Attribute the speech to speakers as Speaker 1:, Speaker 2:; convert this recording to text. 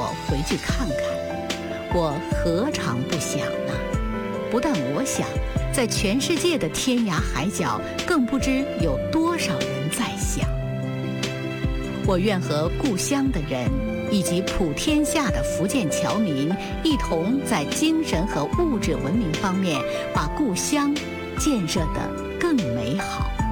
Speaker 1: 我回去看看。我何尝不想呢？不但我想，在全世界的天涯海角，更不知有多少人在想。我愿和故乡的人以及普天下的福建侨民一同在精神和物质文明方面把故乡建设得更美好。